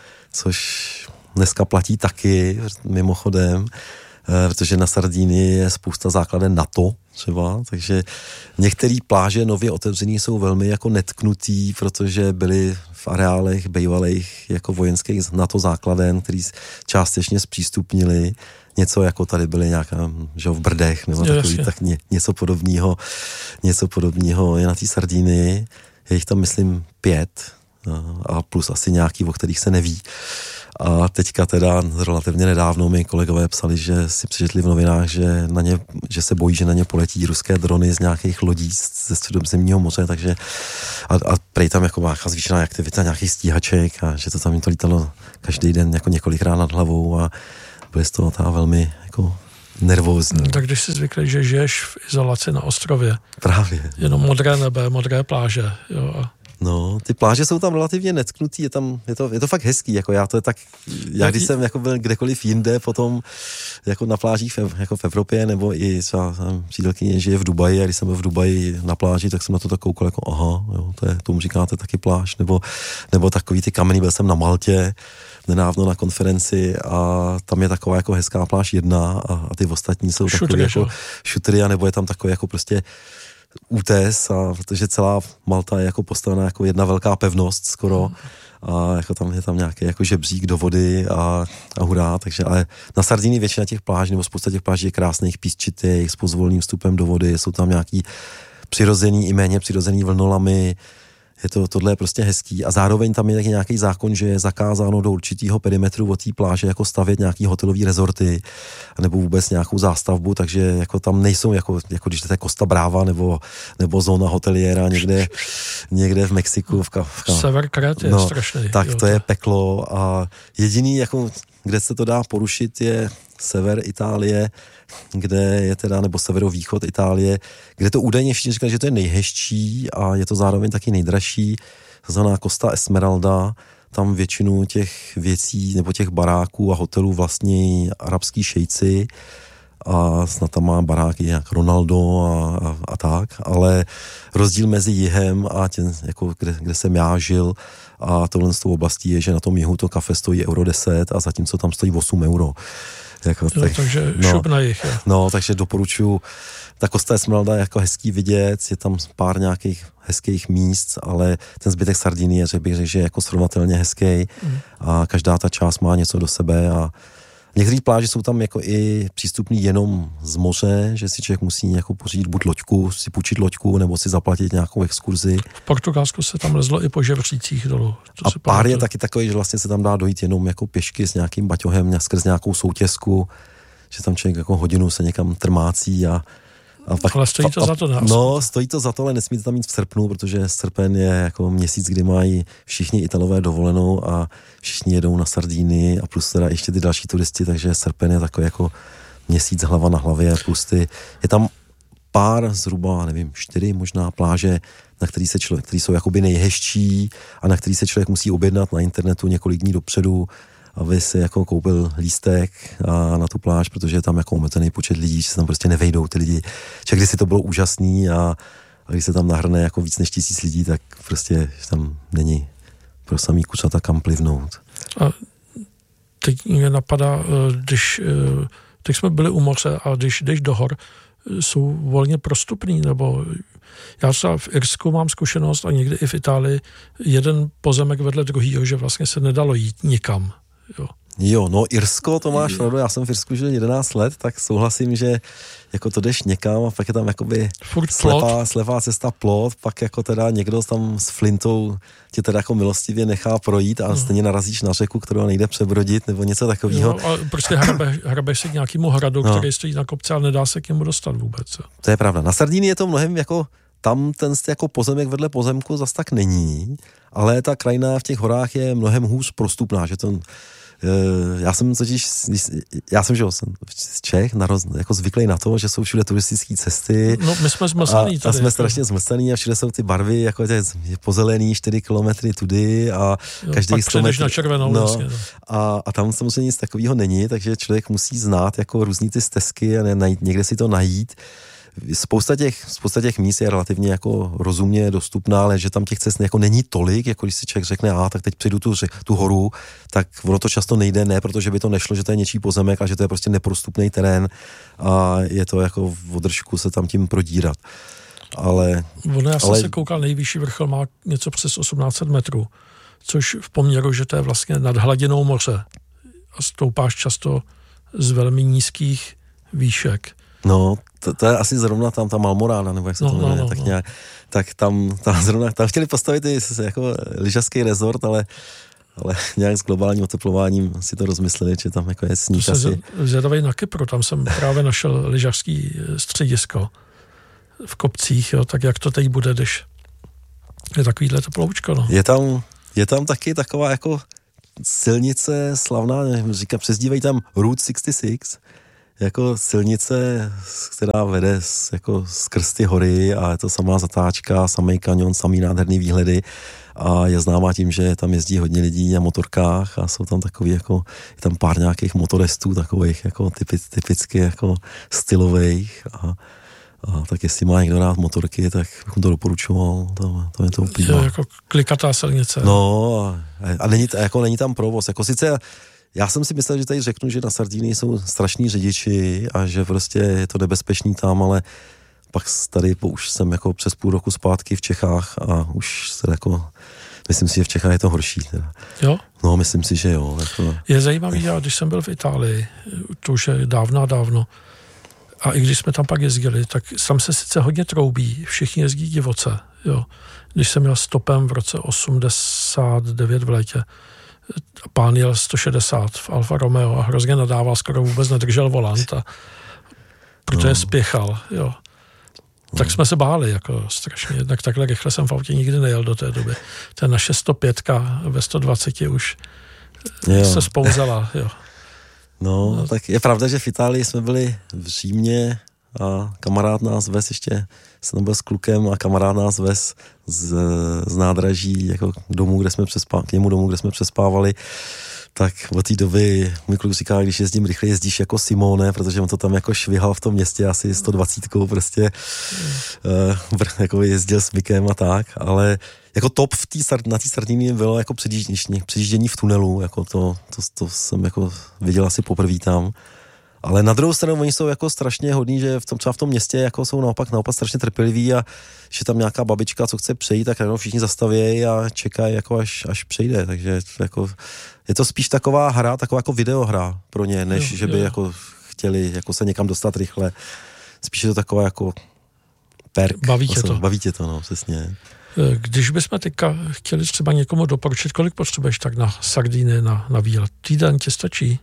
což dneska platí taky, mimochodem, protože na Sardinii je spousta základen NATO třeba, takže některé pláže nově otevřené jsou velmi jako netknutý, protože byly v areálech bývalých jako vojenských NATO základen, který částečně zpřístupnili. Něco jako tady byly nějaká, že v Brdech, nebo jo, takový, tak ně, něco podobného, něco podobného je na té Sardinii. Je jich tam, myslím, pět a plus asi nějaký, o kterých se neví. A teďka teda relativně nedávno mi kolegové psali, že si přečetli v novinách, že, na ně, že se bojí, že na ně poletí ruské drony z nějakých lodí ze Středozemního moře, takže a, a prej tam jako nějaká zvýšená aktivita nějakých stíhaček a že to tam jim to lítalo každý den jako několikrát nad hlavou a byli z toho teda velmi jako nervózní. Tak když jsi zvyklý, že žiješ v izolaci na ostrově. Právě. Jenom modré nebe, modré pláže. Jo, a... No, ty pláže jsou tam relativně netknutý, je tam, je to, je to fakt hezký, jako já to je tak, já když jsem jako byl kdekoliv jinde potom, jako na plážích v, jako v Evropě, nebo i třeba přítelkyně žije v Dubaji a když jsem byl v Dubaji na pláži, tak jsem na to tak koukal jako aha, jo, to je, tomu říkáte taky pláž, nebo, nebo takový ty kameny, byl jsem na Maltě, nedávno na konferenci a tam je taková jako hezká pláž jedna a, a ty ostatní jsou šutry, takové jako šutry, nebo je tam takový jako prostě útes, a protože celá Malta je jako postavená jako jedna velká pevnost skoro a jako tam je tam nějaký jako žebřík do vody a, a hurá, takže ale na Sardinii většina těch pláží nebo spousta těch pláží je krásných, písčitých, s pozvolným vstupem do vody, jsou tam nějaký přirozený i méně přirozený vlnolamy. Je to, tohle je prostě hezký a zároveň tam je taky nějaký zákon, že je zakázáno do určitého perimetru od té pláže jako stavět nějaký hotelový rezorty nebo vůbec nějakou zástavbu, takže jako tam nejsou jako, jako když jdete Costa Brava nebo, nebo zóna hoteliéra někde, někde v Mexiku. V, v, v Sever Kret je no, strašný. Tak jo, to je peklo a jediný jako, kde se to dá porušit je sever Itálie, kde je teda, nebo severovýchod Itálie, kde to údajně všichni říkají, že to je nejhezčí a je to zároveň taky nejdražší. Zvaná Costa Esmeralda, tam většinu těch věcí nebo těch baráků a hotelů vlastní arabský šejci a snad tam má baráky jak Ronaldo a, a, a tak, ale rozdíl mezi jihem a těm, jako kde, kde jsem já žil a tohle z tou oblastí je, že na tom jihu to kafe stojí euro deset a zatímco tam stojí osm euro. Jako, jo, tak, takže no, šup na jich. Jo. No, takže doporučuji. Ta Costa Esmeralda je jako hezký vidět, je tam pár nějakých hezkých míst, ale ten zbytek Sardinie, že bych řekl, že je jako srovnatelně hezký mm. a každá ta část má něco do sebe a některé pláže jsou tam jako i přístupný jenom z moře, že si člověk musí jako pořídit buď loďku, si půjčit loďku, nebo si zaplatit nějakou exkurzi. V Portugalsku se tam lezlo i po žebřících dolů. To a pár je taky takový, že vlastně se tam dá dojít jenom jako pěšky s nějakým baťohem, skrz nějakou soutězku, že tam člověk jako hodinu se někam trmácí a A pak, ale stojí to a, za to, ne? No, stojí to za to, ale nesmíte tam mít v srpnu, protože srpen je jako měsíc, kdy mají všichni Italové dovolenou a všichni jedou na Sardínii a plus teda ještě ty další turisti, takže srpen je takový jako měsíc hlava na hlavě, plus ty, je tam pár, zhruba, nevím, čtyři možná pláže, na který se člověk, který jsou jakoby nejhezčí a na který se člověk musí objednat na internetu několik dní dopředu, aby si jako koupil lístek a na tu pláž, protože je tam jako omezený počet lidí, že se tam prostě nevejdou ty lidi. Čak, když si to bylo úžasný a, a když se tam nahrne jako víc než tisíc lidí, tak prostě tam není pro samý kucata kam plivnout. A teď mě napadá, když teď jsme byli u moře a když jdeš do hor, jsou volně prostupný, nebo já třeba v Irsku mám zkušenost a někdy i v Itálii jeden pozemek vedle druhýho, že vlastně se nedalo jít nikam. Jo. Jo, no Irsko, to máš pravdu, já jsem v Irsku žil jedenáct let, tak souhlasím, že jako to jdeš někam a pak je tam jakoby slepá, slepá cesta plot, pak jako teda někdo tam s flintou tě teda jako milostivě nechá projít a no. stejně narazíš na řeku, kterou nejde přebrodit, nebo něco takového. Jo, a prostě hrabe, hrabeš se k nějakému hradu, no. který stojí na kopce a nedá se k němu dostat vůbec. To je pravda. Na Sardinii je to mnohem jako, tam ten jako pozemek vedle pozemku zas tak není, ale ta krajina v těch horách je mnohem hůř prostupná, že to já jsem totiž, já jsem, že jsem z Čech, naroz, jako zvyklý na to, že jsou všude turistické cesty. No, my jsme zmlsaný tady. A jsme jako strašně zmlsaný a všude jsou ty barvy, jako je pozelený čtyři kilometry tudy a jo, každý sto metrů. Na červenou, no, vlastně, no. a, a tam samozřejmě nic takového není, takže člověk musí znát jako různý ty stezky a ne, najít, někde si to najít. Spousta těch, spousta těch míst je relativně jako rozumně dostupná, ale že tam těch cest jako není tolik, jako když si člověk řekne, a tak teď přijdu tu, tu horu, tak ono to často nejde, ne, protože by to nešlo, že to je něčí pozemek a že to je prostě neprostupný terén a je to jako v držku se tam tím prodírat. Ale... Ono, já jsem ale... se koukal, nejvyšší vrchol má něco přes osmnáct set metrů, což v poměru, že to je vlastně nad hladinou moře a stoupáš často z velmi nízkých výšek. No, to, to je asi zrovna tam ta Malmorána, nebo jak se no, to jmenuje, no, no, tak no. nějak, tak tam, tam zrovna, tam chtěli postavit i jako lyžařský rezort, ale, ale nějak s globálním oteplováním si to rozmysleli, že tam jako je sníh to asi. Zvědavej na Kypru, tam jsem právě našel lyžařský středisko v kopcích, jo, tak jak to teď bude, když je takovýhle teploučko, no. Je tam, je tam taky taková jako silnice slavná, říká, přezdívají tam Route šedesát šest, jako silnice, která vede jako skrz ty hory a je to samá zatáčka, samý kanion, samý nádherný výhledy a je známá tím, že tam jezdí hodně lidí na motorkách a jsou tam takový jako, je tam pár nějakých motoristů, takových jako typic, typicky jako stylových a, a tak jestli má někdo rád motorky, tak bych mu to doporučoval, to, to je to úplně. Je jako klikatá silnice. No a, a není, jako není tam provoz, jako sice já jsem si myslel, že tady řeknu, že na Sardinii jsou strašní řidiči a že prostě je to nebezpečný tam, ale pak tady po, už jsem jako přes půl roku zpátky v Čechách a už se jako, myslím si, že v Čechách je to horší. Teda. Jo? No, myslím si, že jo. Jako... Je zajímavý, já když jsem byl v Itálii, to už je dávno dávno, a i když jsme tam pak jezdili, tak tam se sice hodně troubí, všichni jezdí divoce, jo. Když jsem měl stopem v roce osmdesát devět v létě, pán jel sto šedesát v Alfa Romeo a hrozně nadával, skoro vůbec nedržel volant, a, protože no. spěchal, jo. Tak no. jsme se báli, jako strašně. Jednak takhle rychle jsem v autě nikdy nejel do té doby. To je naše sto pět ve sto dvacet už jo. se spouzala, jo. No, no, tak je pravda, že v Itálii jsme byli v Římě a kamarád nás vez ještě, jsem byl s klukem a kamarád nás vez z, z nádraží jako domů, kde jsme přespávali, k němu domů, kde jsme přespávali, tak od té doby můj kluk říká, když jezdím rychle, jezdíš jako Simone, protože on to tam jako švihal v tom městě asi sto dvacet prostě, mm. uh, jako jezdil s Mikem a tak, ale jako top v tý, na té Sardinii bylo jako předjíždění, předjíždění v tunelu, jako to, to, to jsem jako viděl asi poprvé tam. Ale na druhou stranu oni jsou jako strašně hodní, že v tom, třeba v tom městě jako jsou naopak, naopak strašně trpěliví a že tam nějaká babička, co chce přejít, tak jenom všichni zastavějí a čekají, jako až, až přejde. Takže jako, je to spíš taková hra, taková jako videohra pro ně, než jo, že by jo. jako chtěli jako se někam dostat rychle. Spíš je to taková jako perk. Baví tě to. Baví tě to, no, přesně. Když bychom teďka chtěli třeba někomu doporučit, kolik potřebuješ tak na Sardiny, na, na výlet? Týden ti stačí?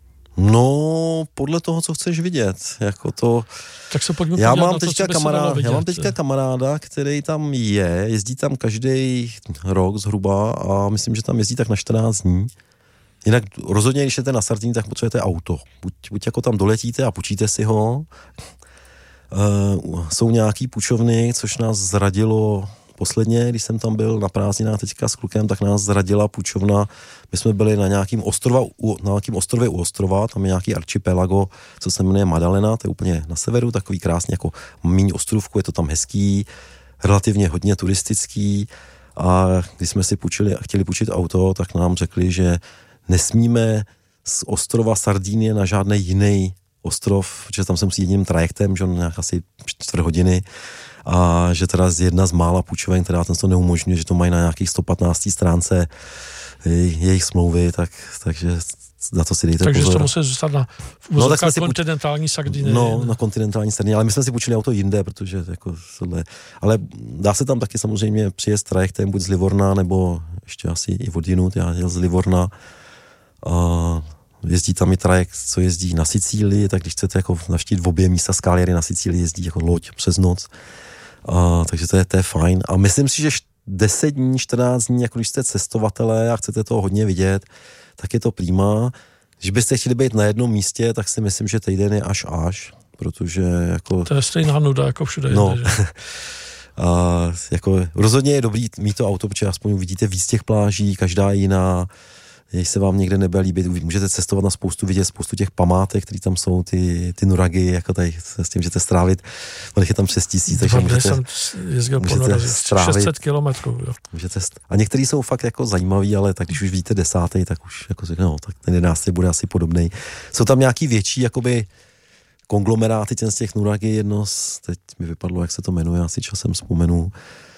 No, podle toho, co chceš vidět, jako to... Tak se pojďme já podívat mám na to, teďka co by kamarád, se Já mám teďka kamaráda, který tam je, jezdí tam každý rok zhruba a myslím, že tam jezdí tak na čtrnáct dní. Jinak rozhodně, když jdete na Sardinii, tak potřebujete auto. Buď, buď jako tam doletíte a půjčíte si ho, Uh, jsou nějaký půjčovny, což nás zradilo posledně, když jsem tam byl na prázdninách teďka s klukem, tak nás zradila půjčovna. My jsme byli na nějakým, ostrova, na nějakým ostrově u ostrova, tam je nějaký archipelago, co se jmenuje Madalena, to je úplně na severu, takový krásný jako míň ostrovku, je to tam hezký, relativně hodně turistický a když jsme si půjčili a chtěli půjčit auto, tak nám řekli, že nesmíme z ostrova Sardinie na žádný jiný ostrov, protože tam se musí jedním trajektem, že on nějak asi čtvrt hodiny a že teda z jedna z mála půjčoven, která ten to neumožňuje, že to mají na nějakých sto patnáct stránce jejich, jejich smlouvy, tak, takže za to si dejte takže pozor. Takže to musí zůstat na no, kontinentální Sardinie. No, na kontinentální Sardinie, ale my jsme si půjčili auto jinde, protože jako tohle, ale dá se tam taky samozřejmě přijet trajektem buď z Livorna, nebo ještě asi i od jinut, já jel z Livorna a jezdí tam i trajekt, co jezdí na Sicílii, tak když chcete jako navštívit v obě místa Cagliari na Sicílii, jezdí jako loď přes noc. A, takže to je, to je fajn. A myslím si, že deset dní, čtrnáct dní, jako když jste cestovatelé a chcete toho hodně vidět, tak je to prima. Když byste chtěli být na jednom místě, tak si myslím, že týden je až až, protože jako... To je stejná nuda jako všude. No. Jde, že? A jako rozhodně je dobrý mít to auto, protože aspoň uvidíte víc těch pláží, každá jiná. Když se vám někde nebude líbit, můžete cestovat na spoustu, vidět spoustu těch památek, které tam jsou, ty, ty nuragy, jako tady s tím můžete strávit, je tam přes tisíc, takže můžete, jsem jezdil po Nurazi, šest set kilometrů. Jo. Můžete, a některý jsou fakt jako zajímavý, ale tak když už vidíte desátý, tak už jako no, tak ten jedenáctý bude asi podobný. Jsou tam nějaký větší, jakoby konglomeráty z těch nuragy, jedno z, teď mi vypadlo, jak se to jmenuje, asi časem vzpomenu.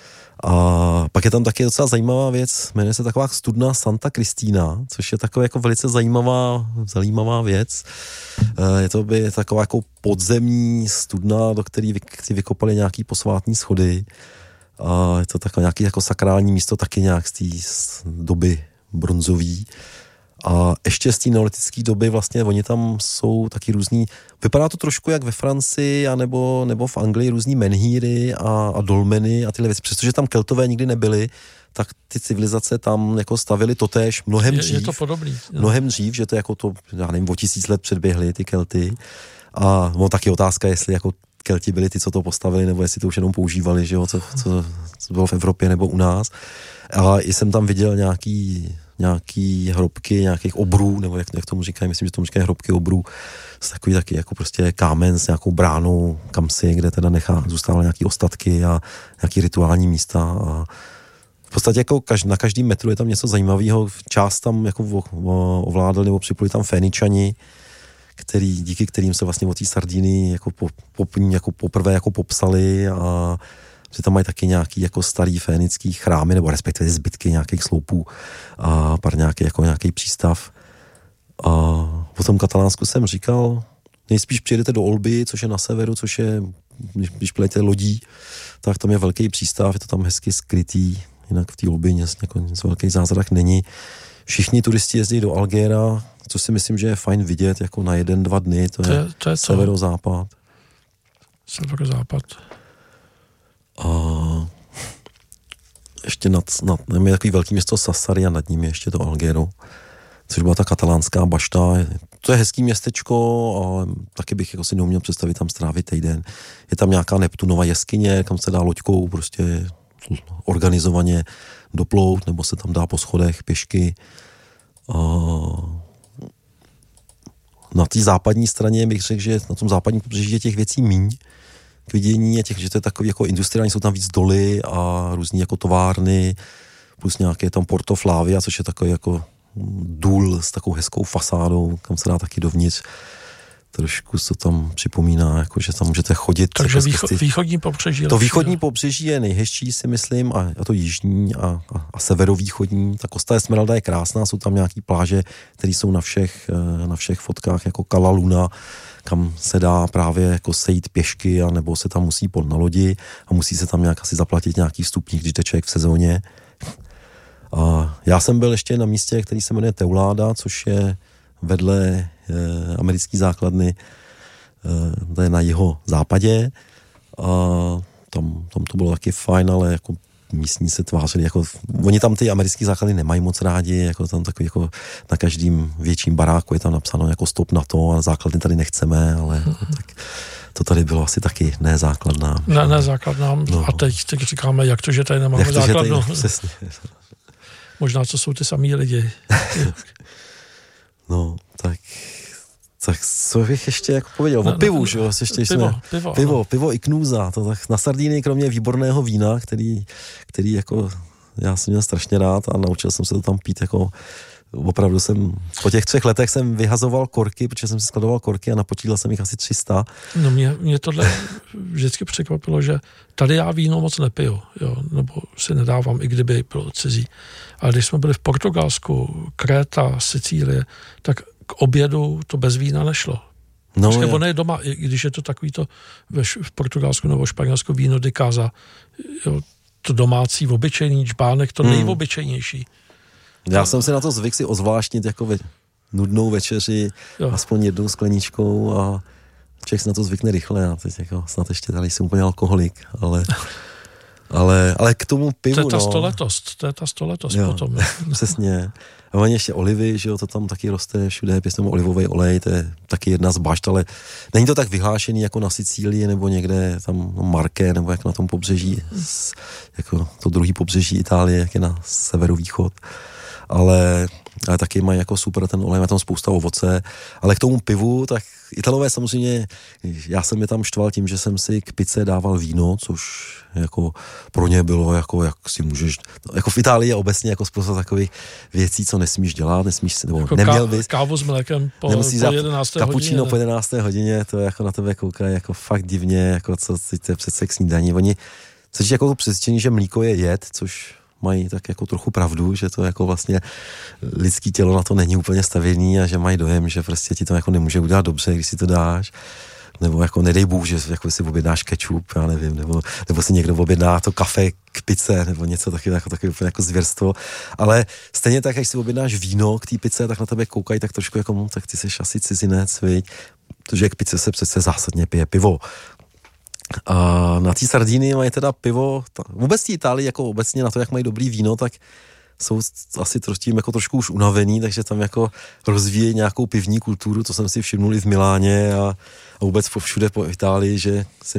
A pak je tam taky docela zajímavá věc, jmenuje se taková studna Santa Cristina, což je taková jako velice zajímavá, zajímavá věc. Je to by taková jako podzemní studna, do které vy, vykopali nějaký posvátní schody. A je to takové nějaké jako sakrální místo, taky nějak z té doby bronzový. A ještě z té neolitické doby vlastně oni tam jsou taky různý, vypadá to trošku jak ve Francii a nebo, nebo v Anglii různý menhíry a, a dolmeny a tyhle věci. Přestože tam Keltové nikdy nebyli, tak ty civilizace tam jako stavili totéž mnohem dřív. Je, je to podobný. Jo. Mnohem dřív, že to jako to, já nevím, o tisíc let předběhly ty Kelty. A no, taky otázka, jestli jako Kelti byli ty, co to postavili, nebo jestli to už jenom používali, že jo, co, co, co bylo v Evropě nebo u nás. A jsem tam viděl nějaký nějaký hrobky, nějakých obrů, nebo jak, jak tomu říkají, myslím, že tomu říkají hrobky obrů, z takový taky jako prostě kámen s nějakou bránou, kam si, kde teda nechá, zůstávaly nějaký ostatky a nějaký rituální místa a v podstatě jako kaž, na každém metru je tam něco zajímavého, část tam jako ovládali nebo připojili tam Féničani, který, díky kterým se vlastně o té Sardinii jako, po, po, jako poprvé jako popsali a že tam mají taky nějaký jako starý fénický chrámy, nebo respektive zbytky nějakých sloupů a pár nějaký, jako nějaký přístav. A po tom Katalánsku jsem říkal, nejspíš přijedete do Olby, což je na severu, což je, když, když plijete lodí, tak tam je velký přístav, je to tam hezky skrytý, jinak v té Olby nic, jako nic velký zázrak není. Všichni turisti jezdí do Algéra, což si myslím, že je fajn vidět jako na jeden, dva dny, to, to je, to je severozápad. Severozápad. A ještě nad, nad je takový velký město Sassari a nad ním je ještě to Alghero, což byla ta katalánská bašta. To je hezký městečko a taky bych jako si neuměl představit tam strávit týden. Je tam nějaká Neptunova jeskyně, kam se dá loďkou prostě organizovaně doplout, nebo se tam dá po schodech pěšky. A na té západní straně bych řekl, že na tom západním pobřeží je těch věcí míň k vidění, těch, že to je takový jako industriální, jsou tam víc doly a různý jako továrny, plus nějaké tam Porto Flavia, což je takový jako důl s takovou hezkou fasádou, kam se dá taky dovnitř. Trošku se tam připomíná, jako, že tam můžete chodit. Takže výcho, ty, východní pobřeží. To východní pobřeží je nejhezčí, si myslím, a, a to jižní a, a, a severovýchodní. Ta Costa Esmeralda je krásná, jsou tam nějaký pláže, které jsou na všech, na všech fotkách, jako Cala Luna, kam se dá právě jako sejít pěšky, a nebo se tam musí pod na lodi a musí se tam nějak asi zaplatit nějaký vstupník, když jde člověk v sezóně. A já jsem byl ještě na místě, který se jmenuje Teulada, což je vedle e, americké základny, e, to je na jeho západě. A tam, tam to bylo taky fajn, ale jako místní se tvářili, jako, oni tam ty americké základy nemají moc rádi, jako tam takový, jako na každém větším baráku je tam napsáno jako stop na to a základny tady nechceme, ale jako, tak to tady bylo asi taky nezákladná. Ne, nezákladná. No. A teď, teď říkáme, jak to, že tady nemáme jak to, základnu. Tady, přesně. Možná, co jsou ty samý lidi. No, tak... Tak co bych ještě jako pověděl, o pivu, že jo, ještě pivo, jsme, pivo, pivo, pivo i knůza, to tak na Sardinii kromě výborného vína, který, který jako já jsem měl strašně rád a naučil jsem se to tam pít jako opravdu jsem, po těch třech letech jsem vyhazoval korky, protože jsem si skladoval korky a napočítal jsem jich asi tři sta. No mě, mě tohle vždycky překvapilo, že tady já víno moc nepiju, jo, nebo si nedávám, i kdyby bylo cizí. Ale když jsme byli v Portugalsku, Kréta, Sicílie, tak k obědu to bez vína nešlo. No, prostě ono je doma, i když je to takový to v Portugalsku nebo Španělsku víno de casa, jo, to domácí, obyčejný čbánek, to hmm. nejobyčejnější. Já jsem si na to zvyk si ozvláštnit jako ve, nudnou večeři, jo. aspoň jednou skleničkou a člověk si na to zvykne rychle a teď jako snad ještě tady jsem úplně alkoholik, ale, ale, ale k tomu pivu, to je ta no. stoletost, to je ta stoletost jo, potom. Přesně. A oni ještě olivy, že jo, to tam taky roste všude, pěstujeme olivový olej, to je taky jedna z bašt, ale není to tak vyhlášený jako na Sicílii nebo někde tam no, Marke, nebo jak na tom pobřeží, jako to druhý pobřeží Itálie, jak je na severovýchod. Ale, ale taky mají jako super ten olej, má tam spousta ovoce, ale k tomu pivu, tak Italové samozřejmě, já jsem je tam štval tím, že jsem si k pice dával víno, což jako pro ně bylo jako, jak si můžeš, jako v Itálii je obecně jako spousta takových věcí, co nesmíš dělat, nesmíš si, nebo jako neměl bys. Kávu s mlékem po, po jedenácté hodině. Kapučino po jedenácté hodině, to jako na tebe koukají jako fakt divně, jako co to je přece k snídaní. Oni se jako přesvědčení, že mlíko je jed, což mají tak jako trochu pravdu, že to jako vlastně lidský tělo na to není úplně stavěný a že mají dojem, že prostě ti to jako nemůže udělat dobře, když si to dáš. Nebo jako nedej Bůh, že jako si objednáš kečup, já nevím, nebo, nebo si někdo objedná to kafe k pice, nebo něco taky, jako, taky úplně jako zvěrstvo. Ale stejně tak, když si objednáš víno k té pice, tak na tebe koukají tak trošku jako, no, tak ty jsi asi cizinec, viď? Protože k pice se přece zásadně pije pivo. A na té Sardinii mají teda pivo, ta, vůbec té Itálii jako obecně na to, jak mají dobrý víno, tak jsou asi tím jako trošku už unavený, takže tam jako rozvíjejí nějakou pivní kulturu, to jsem si všimnul i v Miláně a, a vůbec všude po Itálii, že se